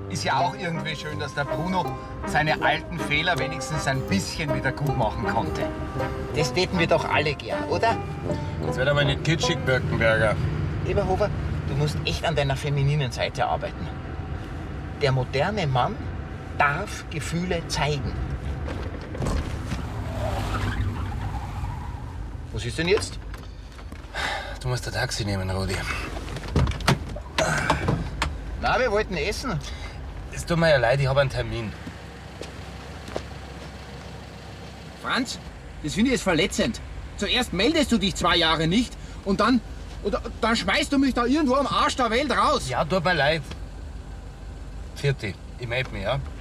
ist ja auch irgendwie schön, dass der Bruno seine alten Fehler wenigstens ein bisschen wieder gut machen konnte. Das täten wir doch alle gern, oder? Jetzt wird aber nicht kitschig, Birkenberger. Eberhofer, du musst echt an deiner femininen Seite arbeiten. Der moderne Mann darf Gefühle zeigen. Was ist denn jetzt? Du musst ein Taxi nehmen, Rudi. Na, wir wollten essen. Es tut mir ja leid, ich habe einen Termin. Franz, das finde ich jetzt verletzend. Zuerst meldest du dich 2 Jahre nicht und dann schmeißt du mich da irgendwo am Arsch der Welt raus. Ja, tut mir leid. Vierte, ich melde mich, ja?